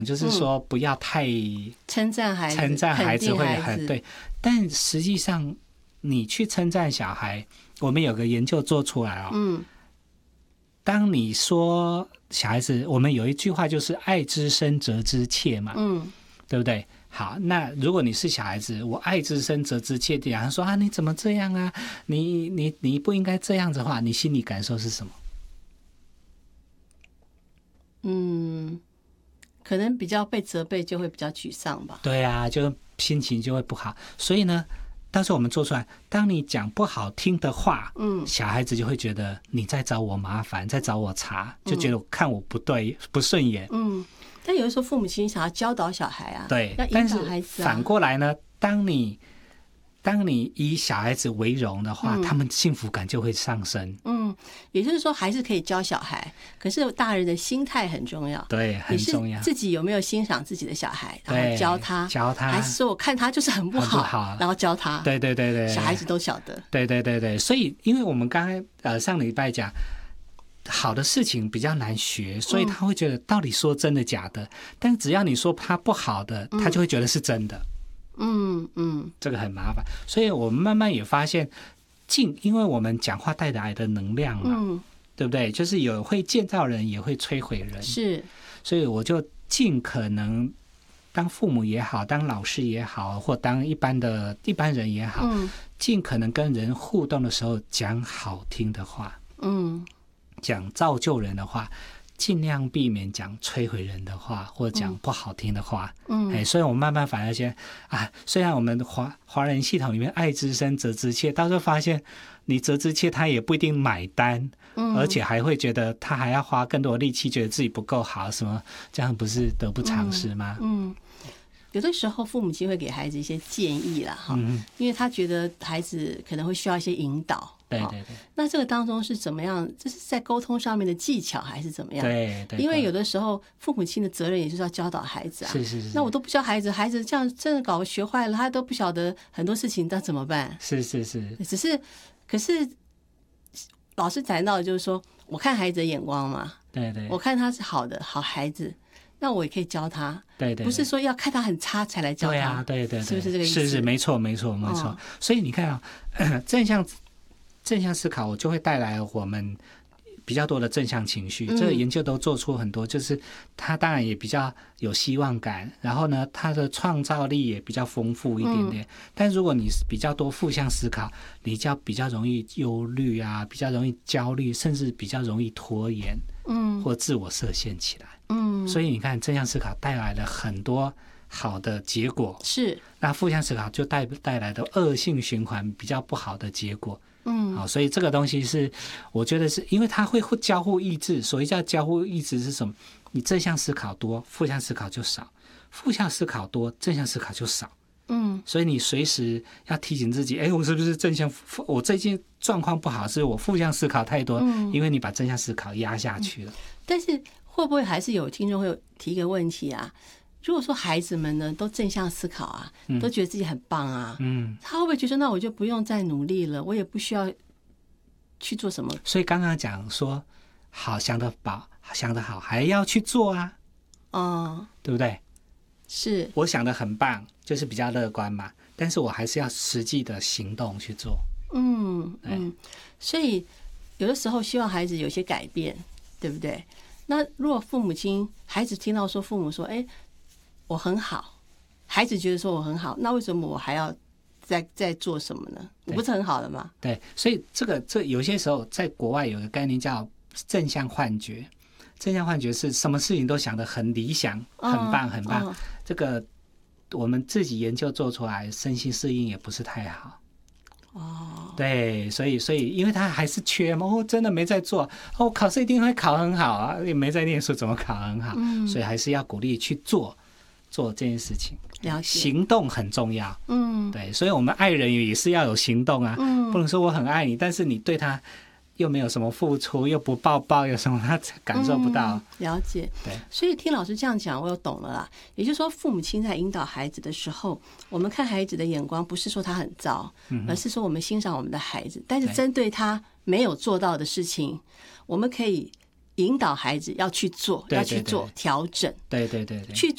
就是说不要太称赞孩子， 称赞孩子会肯定孩子对，但实际上你去称赞小孩，我们有个研究做出来当你说小孩子，我们有一句话就是爱之深责之切嘛，对不对？好，那如果你是小孩子，我爱之深责之切，然后说啊你怎么这样啊，你不应该这样子的话，你心里感受是什么？ 可能比较被责备就会比较沮丧吧。 对啊，就心情就会不好。所以呢，到时候我们做出来，当你讲不好听的话，小孩子就会觉得你在找我麻烦，在找我茬，就觉得看我不对不顺眼。 但有的时候父母亲想要教导小孩啊， 对， 要引导孩子啊。 反过来呢，当你以小孩子为荣的话，他们幸福感就会上升。 也就是说还是可以教小孩，可是大人的心态很重要。 对，很重要。 你是自己有没有欣赏自己的小孩，然后教他，还是说我看他就是很不好，然后教他？ 对对对对， 小孩子都晓得。 对对对对，所以因为我们刚才上礼拜讲，好的事情比较难学，所以他会觉得到底说真的假的，但只要你说他不好的，他就会觉得是真的。这个很麻烦，所以我们慢慢也发现，因为我们讲话带来的能量嘛，对不对？就是有会建造人，也会摧毁人。 是， 所以我就尽可能当父母也好，当老师也好，或当一般人也好，尽可能跟人互动的时候讲好听的话，讲造就人的话，尽量避免讲摧毁人的话，或者讲不好听的话。所以我慢慢反而先虽然我们华人系统里面爱之深责之切，到时候发现你责之切他也不一定买单，而且还会觉得他还要花更多的力气，觉得自己不够好，什么这样不是得不偿失吗？ 有的时候父母亲会给孩子一些建议啦，因为他觉得孩子可能会需要一些引导。 对对对。 那这个当中是怎么样？这是在沟通上面的技巧还是怎么样？ 对对。 因为有的时候父母亲的责任也就是要教导孩子啊。 是。 那我都不教孩子，孩子这样真的搞学坏了，他都不晓得很多事情，那怎么办？ 是。 可是老师谈到的就是说，我看孩子的眼光嘛。 对对。 我看他是好的好孩子。那我也可以教他，对，不是说要看他很差才来教他， 对， 是不是这个意思？ 是，没错。所以你看正向思考，我就会带来我们比较多的正向情绪。这个研究都做出很多，就是他当然也比较有希望感，然后呢，他的创造力也比较丰富一点点。但如果你比较多负向思考，你就比较容易忧虑啊，比较容易焦虑，甚至比较容易拖延，或自我设限起来。所以你看，正向思考带来了很多好的结果，是那负向思考就带来的恶性循环，比较不好的结果。所以这个东西是，我觉得是因为它会交互抑制。所谓叫交互抑制是什么？你正向思考多，负向思考就少；负向思考多，正向思考就少。所以你随时要提醒自己，我是不是正向？我最近状况不好，是我负向思考太多，因为你把正向思考压下去了。 但是会不会还是有听众会提一个问题啊？如果说孩子们呢都正向思考啊，都觉得自己很棒啊，他会不会觉得那我就不用再努力了，我也不需要去做什么？ 所以刚刚讲说，好想得好，还要去做啊，对不对？是我想得很棒，就是比较乐观嘛，但是我还是要实际的行动去做。 所以有的时候希望孩子有些改变，对不对？那如果孩子听到说父母说我很好，孩子觉得说我很好，那为什么我还要再做什么呢？我不是很好了吗？对， 所以这有些时候在国外有个概念叫正向幻觉。正向幻觉是什么事情都想得很理想，很棒很棒。这个我们自己研究做出来，身心适应也不是太好。对，所以因为他还是缺嘛，真的没在做，考试一定会考很好啊，也没在念书，怎么考很好？所以还是要鼓励去做这件事情。了解，行动很重要。对，所以我们爱人也是要有行动啊，不能说我很爱你，但是你对他又没有什么付出，又不抱抱，有什么他感受不到。 了解。对，所以听老师这样讲，我又懂了啦。也就是说，父母亲在引导孩子的时候，我们看孩子的眼光，不是说他很糟，而是说我们欣赏我们的孩子，但是针对他没有做到的事情，我们可以引导孩子要去做，要去做调整。对，去